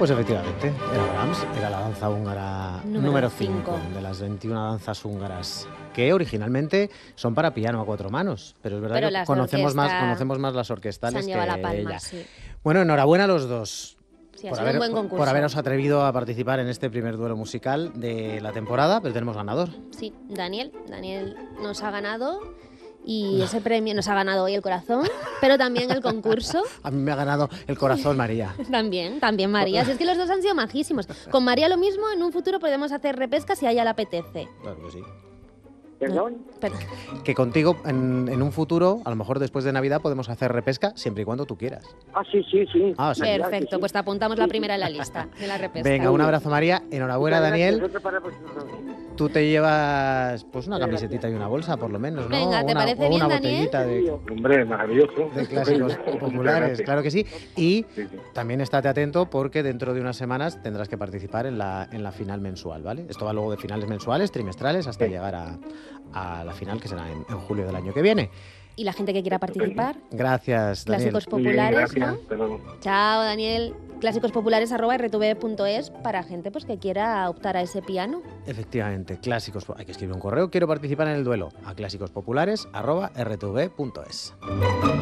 Pues efectivamente, era Brahms, era la danza húngara número 5 5 de las 21 danzas húngaras, que originalmente son para piano a 4 manos, pero es verdad Pero que las conocemos orquesta más las se orquestales han que llevado la palma, ella. sí. Bueno, enhorabuena a los dos. Sí, ha sido un buen concurso. Por haberos atrevido a participar en este primer duelo musical de la temporada, pero tenemos ganador. Sí, Daniel nos ha ganado y ese premio nos ha ganado hoy el corazón, pero también el concurso. A mí me ha ganado el corazón, María. También María. Si es que los dos han sido majísimos. Con María lo mismo, en un futuro podemos hacer repesca si a ella le apetece. Claro que sí. ¿Perdón? Pero- Que contigo en un futuro, a lo mejor después de Navidad, podemos hacer repesca siempre y cuando tú quieras. Ah, sí. Ah, sí. Perfecto, pues te apuntamos la primera en la lista de la repesca. Venga, un abrazo, María. Enhorabuena, Muchas gracias. Daniel. Otro para vosotros. Tú te llevas pues una camisetita y una bolsa, por lo menos, ¿no? Venga, ¿te parece o bien, una Daniel? botellita de Hombre, maravilloso. clásicos populares, claro que sí. Y Sí, sí. también estate atento porque dentro de unas semanas tendrás que participar en la final mensual, ¿vale? Esto va luego de finales mensuales, trimestrales, hasta llegar a la final, que será en julio del año que viene. Y la gente que quiera participar, Gracias, Daniel. clásicos Muy bien, populares, gracias. ¿no? Hasta luego. Chao, Daniel. clásicospopulares@rtv.es para gente pues que quiera optar a ese piano. Efectivamente, clásicos. Hay que escribir un correo. Quiero participar en el duelo a clásicospopulares@rtv.es.